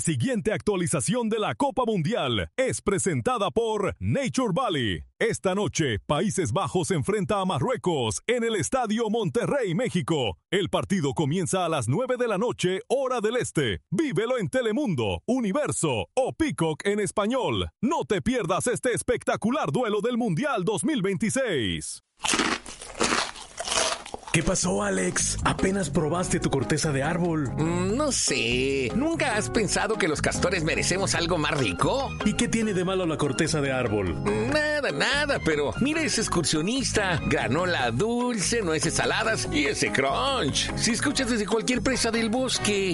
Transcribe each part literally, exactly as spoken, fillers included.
Siguiente actualización de la Copa Mundial es presentada por Nature Valley. Esta noche, Países Bajos enfrenta a Marruecos en el Estadio Monterrey, México. El partido comienza a las nueve de la noche, hora del este. Vívelo en Telemundo, Universo o Peacock en español. No te pierdas este espectacular duelo del Mundial dos mil veintiséis. ¿Qué pasó, Alex? ¿Apenas probaste tu corteza de árbol? Mm, no sé. ¿Nunca has pensado que los castores merecemos algo más rico? ¿Y qué tiene de malo la corteza de árbol? Nada, nada, pero mira ese excursionista. Granola dulce, nueces saladas y ese crunch. Si escuchas desde cualquier presa del bosque.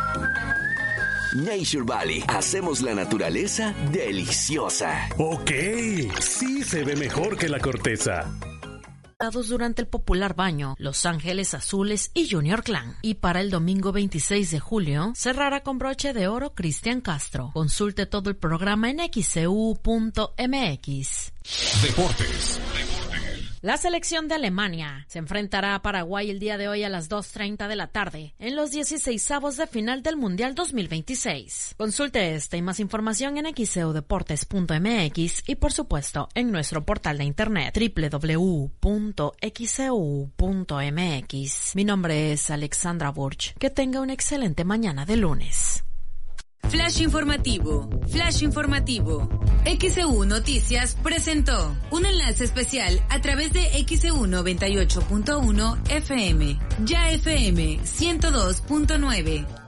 Nature Valley. Hacemos la naturaleza deliciosa. Ok, sí se ve mejor que la corteza. Durante el popular baño, Los Ángeles Azules y Junior Clan. Y para el domingo veintiséis de julio, cerrará con broche de oro Cristian Castro. Consulte todo el programa en x c u punto m x. Deportes. La selección de Alemania se enfrentará a Paraguay el día de hoy a las dos treinta de la tarde en los dieciseisavos de final del Mundial dos mil veintiséis. Consulte esta y más información en x c u deportes punto m x y por supuesto en nuestro portal de internet doble u doble u doble u punto x c u punto m x. Mi nombre es Alexandra Burch. Que tenga una excelente mañana de lunes. Flash informativo, Flash informativo. X C U Noticias presentó un enlace especial a través de X C U noventa y ocho punto uno F M, ya F M ciento dos punto nueve.